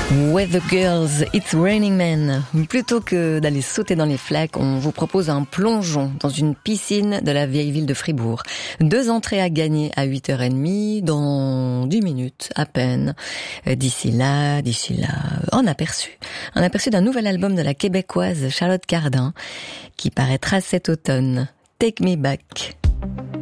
Weather Girls, It's Raining Men. Plutôt que d'aller sauter dans les flaques, on vous propose un plongeon dans une piscine de la vieille ville de Fribourg. 2 entrées à gagner à 8h30 dans 10 minutes à peine. D'ici là, un aperçu d'un nouvel album de la québécoise Charlotte Cardin qui paraîtra cet automne. Take Me Back.